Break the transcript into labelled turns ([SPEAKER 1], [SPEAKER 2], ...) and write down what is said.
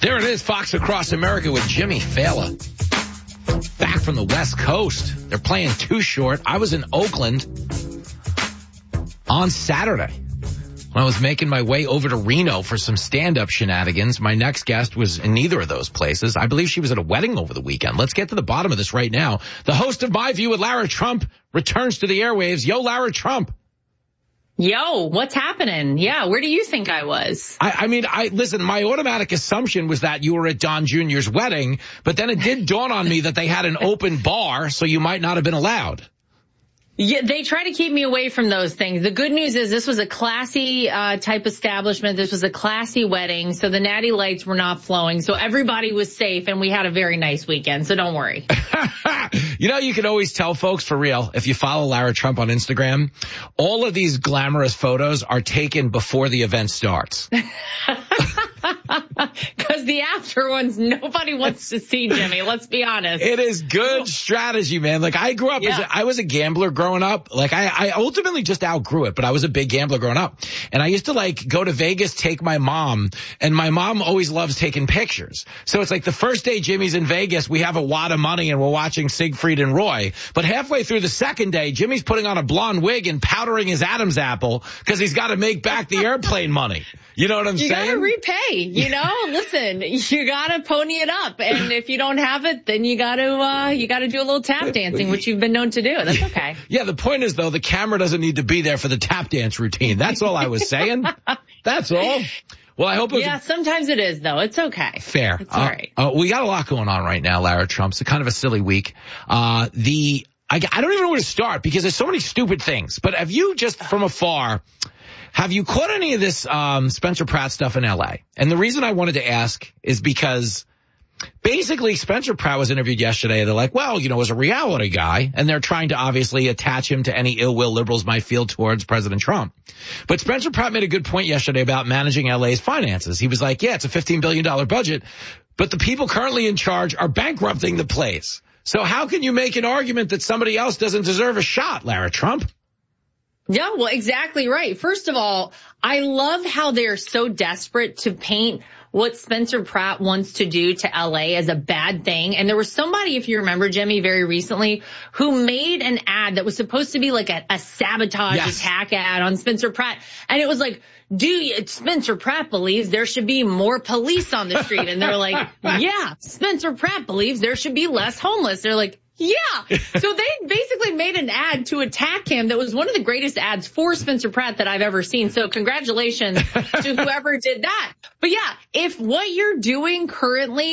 [SPEAKER 1] There it is, Fox Across America with Jimmy Fallon. Back from the West Coast. They're playing Too Short. I was in Oakland on Saturday when I was making my way over to Reno for some stand-up shenanigans. My next guest was in neither of those places. I believe she was at a wedding over the weekend. Let's get to the bottom of this right now. The host of My View with Lara Trump returns to the airwaves. Yo, Lara Trump.
[SPEAKER 2] Yo, what's happening? Yeah, where do you think I was?
[SPEAKER 1] Listen, my automatic assumption was that you were at Don Jr.'s wedding, but then it did dawn on me that they had an open bar, so you might not have been allowed.
[SPEAKER 2] Yeah, they try to keep me away from those things. The good news is this was a classy type establishment. This was a classy wedding, so the natty lights were not flowing. So everybody was safe, and we had a very nice weekend, so don't worry.
[SPEAKER 1] You know, you can always tell, folks, for real, if you follow Lara Trump on Instagram, all of these glamorous photos are taken before the event starts.
[SPEAKER 2] Because the after ones, nobody wants to see, Jimmy. Let's be honest.
[SPEAKER 1] It is good strategy, man. Like, I grew up, I was a gambler growing up. Like, I ultimately just outgrew it, but I was a big gambler growing up. And I used to, like, go to Vegas, take my mom, and my mom always loves taking pictures. So it's like the first day Jimmy's in Vegas, we have a wad of money and we're watching Siegfried and Roy. But halfway through the second day, Jimmy's putting on a blonde wig and powdering his Adam's apple because he's got to make back the airplane money. You know what I'm saying?
[SPEAKER 2] You got to repay, you know? Listen, you got to pony it up. And if you don't have it, then you got to do a little tap dancing, which you've been known to do. That's okay.
[SPEAKER 1] Yeah, the point is, though, the camera doesn't need to be there for the tap dance routine. That's all I was saying. That's all. Well, I hope it was
[SPEAKER 2] sometimes it is, though. It's okay.
[SPEAKER 1] Fair.
[SPEAKER 2] It's all right.
[SPEAKER 1] We got a lot going on right now, Lara Trump. It's kind of a silly week. I don't even know where to start because there's so many stupid things. But have you, just from afar, have you caught any of this Spencer Pratt stuff in L.A.? And the reason I wanted to ask is because basically Spencer Pratt was interviewed yesterday. They're like, well, you know, as a reality guy, and they're trying to obviously attach him to any ill will liberals might feel towards President Trump. But Spencer Pratt made a good point yesterday about managing L.A.'s finances. He was like, yeah, it's a $15 billion budget, but the people currently in charge are bankrupting the place. So how can you make an argument that somebody else doesn't deserve a shot, Lara Trump?
[SPEAKER 2] Yeah, well, exactly right. First of all, I love how they're so desperate to paint what Spencer Pratt wants to do to LA as a bad thing. And there was somebody, if you remember, Jimmy, very recently, who made an ad that was supposed to be like a sabotage attack ad on Spencer Pratt. And it was like, Spencer Pratt believes there should be more police on the street. And they're like, yeah, Spencer Pratt believes there should be less homeless. They're like, yeah. So they basically made an ad to attack him that was one of the greatest ads for Spencer Pratt that I've ever seen. So congratulations to whoever did that. But yeah, if what you're doing currently